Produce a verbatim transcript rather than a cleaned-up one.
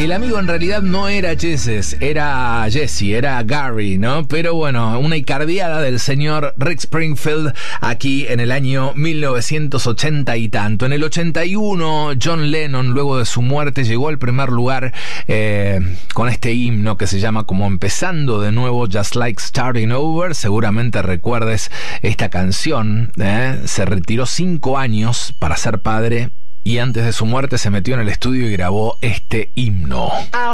El amigo en realidad no era Jesse, era Jesse, era Gary, ¿no? Pero bueno, una icardiada del señor Rick Springfield aquí en el año mil novecientos ochenta y tanto. En el ochenta y uno, John Lennon, luego de su muerte, llegó al primer lugar eh, con este himno que se llama como Empezando de Nuevo, Just Like Starting Over. Seguramente recuerdes esta canción, ¿eh? Se retiró cinco años para ser padre y antes de su muerte se metió en el estudio y grabó este himno.